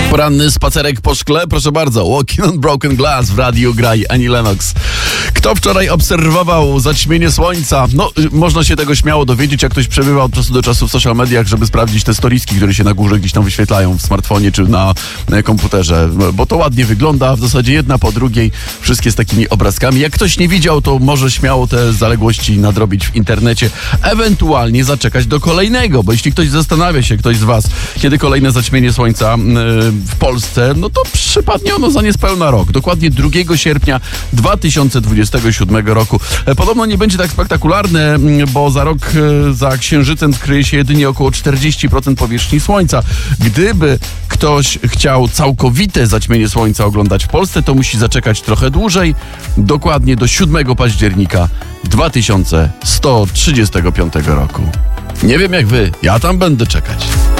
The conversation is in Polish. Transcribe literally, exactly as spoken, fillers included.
Poranny spacerek po szkle, proszę bardzo. Walking on Broken Glass w radiu graj Annie Lennox. Kto wczoraj obserwował zaćmienie słońca? No, można się tego śmiało dowiedzieć, jak ktoś przebywa od czasu do czasu w social mediach, żeby sprawdzić te storiski, które się na górze gdzieś tam wyświetlają w smartfonie czy na komputerze, bo to ładnie wygląda, w zasadzie jedna po drugiej, wszystkie z takimi obrazkami. Jak ktoś nie widział, to może śmiało te zaległości nadrobić w internecie, ewentualnie zaczekać do kolejnego, bo jeśli ktoś zastanawia się, ktoś z was, kiedy kolejne zaćmienie słońca w Polsce, no to przypadnie ono za niespełna rok. Dokładnie drugiego sierpnia dwa tysiące dwudziestego siódmego roku. Podobno nie będzie tak spektakularne, bo za rok za księżycem skryje się jedynie około czterdzieści procent powierzchni Słońca. Gdyby ktoś chciał całkowite zaćmienie Słońca oglądać w Polsce, to musi zaczekać trochę dłużej, dokładnie do siódmego października dwa tysiące sto trzydziestego piątego roku. Nie wiem jak wy, ja tam będę czekać.